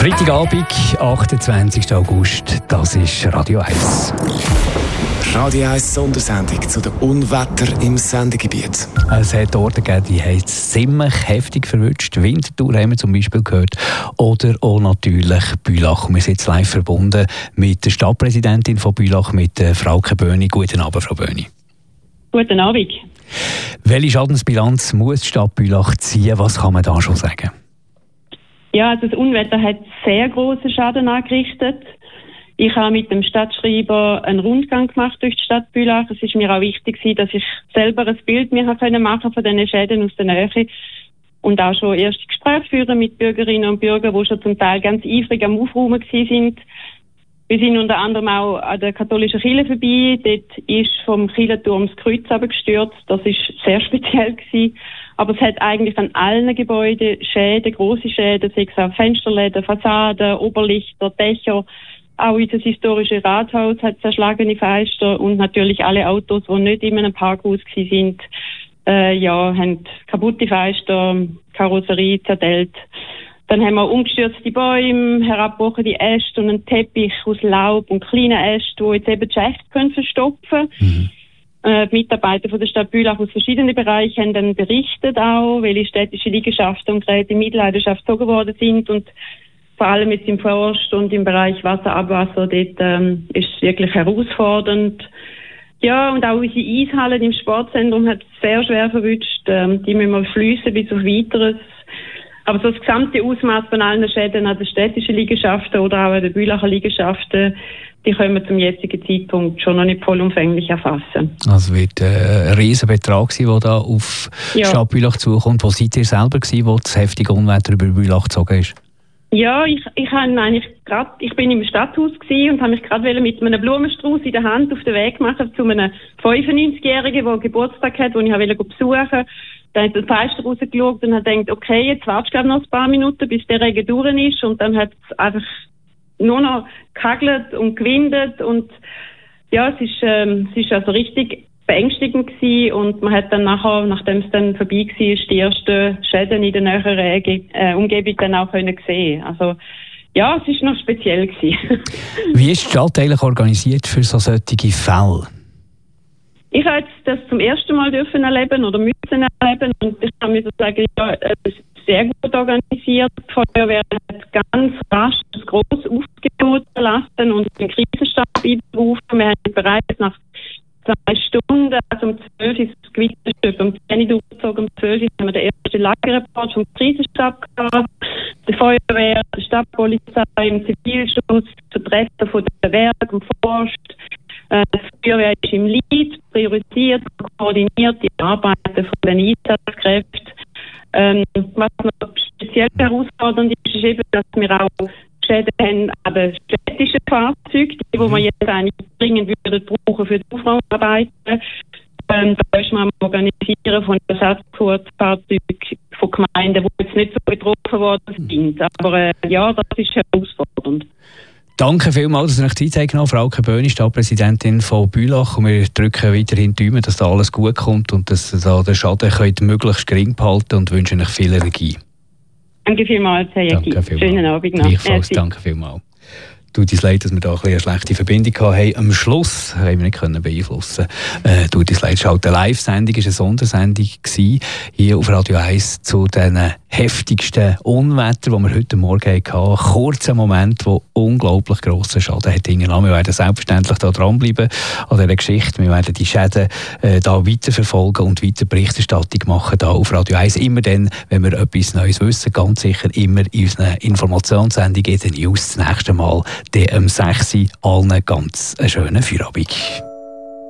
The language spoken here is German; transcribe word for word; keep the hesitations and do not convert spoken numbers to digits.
Freitagabend, achtundzwanzigsten August, das ist Radio eins. Radio eins Sondersendung zu den Unwettern im Sendegebiet. Es hat Orte gegeben, die haben es ziemlich heftig verwünscht. Winterthur haben wir zum Beispiel gehört. Oder auch natürlich Bülach. Wir sind jetzt live verbunden mit der Stadtpräsidentin von Bülach, mit Frauke Böhni. Guten Abend, Frau Böhni. Guten Abend. Welche Schadensbilanz muss die Stadt Bülach ziehen? Was kann man da schon sagen? Ja, also das Unwetter hat sehr grossen Schaden angerichtet. Ich habe mit dem Stadtschreiber einen Rundgang gemacht durch die Stadt Bülach. Es ist mir auch wichtig, dass ich selber ein Bild mir machen konnte von diesen Schäden aus der Nähe und auch schon erste Gespräche führen mit Bürgerinnen und Bürgern, die schon zum Teil ganz eifrig am Aufräumen sind. Wir sind unter anderem auch an der katholischen Kirche vorbei. Dort ist vom Kirchenturm das Kreuz abgestürzt. Das war sehr speziell gewesen. Aber es hat eigentlich an allen Gebäuden Schäden, grosse Schäden, sei es auch Fensterläden, Fassaden, Oberlichter, Dächer. Auch unser historisches Rathaus hat zerschlagene Fenster und natürlich alle Autos, die nicht in einem Parkhaus waren, äh, ja, haben kaputte Fenster, Karosserie zerdellt. Dann haben wir umgestürzte Bäume, herabgebrochene Äste und einen Teppich aus Laub und kleinen Ästen, die jetzt eben die Schächte können verstopfen können. Mhm. Äh, die Mitarbeiter von der Stadt Bülach aus verschiedenen Bereichen haben dann berichtet auch, welche städtische Liegenschaften und Geräte in Mitleidenschaft gezogen worden sind und vor allem jetzt im Forst und im Bereich Wasser, Abwasser, dort ähm, ist es wirklich herausfordernd. Ja, und auch unsere Eishallen im Sportzentrum hat es sehr schwer verwünscht. Ähm, die müssen wir schliessen bis auf Weiteres. Aber so das gesamte Ausmaß von allen Schäden an den städtischen Liegenschaften oder auch an den Bülacher Liegenschaften, die können wir zum jetzigen Zeitpunkt schon noch nicht vollumfänglich erfassen. Also wird äh, ein riesen Betrag sein, der da auf ja. Stadt Bülach zukommt. Wo seid ihr selber gewesen, wo das heftige Unwetter über Bülach gezogen ist? Ja, ich, ich, eigentlich grad, ich bin im Stadthaus gewesen und habe mich gerade mit einem Blumenstrauß in der Hand auf den Weg gemacht zu einem fünfundneunzigjährigen, der Geburtstag hat, den ich besuchen wollte. Dann hat er das Fenster rausgeschaut und hat gedacht, okay, jetzt wartest du noch ein paar Minuten, bis der Regen durch ist. Und dann hat es einfach nur noch gehagelt und gewindet. Und ja, es ist, ähm, es ist also richtig beängstigend gewesen. Und man hat dann nachher, nachdem es dann vorbei war, die ersten Schäden in der näheren äh, Umgebung dann auch können sehen. Also ja, es ist noch speziell gewesen. Wie ist die Stadt eigentlich organisiert für so solche Fälle? Ich habe jetzt das zum ersten Mal dürfen erleben oder müssen erleben und ich kann mir sagen, ja, es ist sehr gut organisiert. Die Feuerwehr hat ganz rasch das grosse Aufgebot verlassen und den Krisenstab einberufen. Wir haben bereits nach zwei Stunden, also um zwölf ist das Gewitter, um zehn Uhr durchgezogen, um zwölf haben wir den ersten Lagerreport vom Krisenstab gehabt. Die Feuerwehr, die Stadtpolizei, im Zivilschutz, Vertreter von der Werk und Forst. Die Feuerwehr ist im Lead, priorisiert, koordiniert die Arbeiten von den Einsatzkräften. Ähm, was noch speziell herausfordernd ist, ist eben, dass wir auch Schäden haben an den städtischen Fahrzeugen, die, die wir jetzt eigentlich dringend würden brauchen für die Aufräumarbeiten. Ähm, da ist man am Organisieren von Ersatzkurzfahrzeugen von Gemeinden, die jetzt nicht so betroffen worden sind. Aber äh, ja, das ist herausfordernd. Danke vielmals, dass ihr euch Zeit habt genommen, Frauke Böhni, Stadtpräsidentin von Bülach. Und wir drücken weiterhin die Daumen, dass da alles gut kommt und dass ihr den Schaden könnt möglichst gering behalten und wünschen euch viel Energie. Danke vielmals, Herr Jäcki. Schönen Abend noch. Gleichfalls, danke vielmals. Tut uns leid, dass wir da ein eine schlechte Verbindung hatten. Am Schluss haben wir nicht können beeinflussen. Äh, tut uns leid, es war halt eine Live-Sendung, es war eine Sondersendung gewesen, hier auf Radio eins zu den heftigsten Unwettern, die wir heute Morgen hatten. Ein kurzer Moment, der unglaublich grossen Schaden hat hinterlassen. Wir werden selbstverständlich da dranbleiben an dieser Geschichte. Wir werden die Schäden äh, da weiterverfolgen und weiter Berichterstattung machen da auf Radio eins. Immer dann, wenn wir etwas Neues wissen, ganz sicher immer in unseren Informationssendungen in den News das nächste Mal. Dann um sechs Uhr allen ganz einen schönen Feierabend.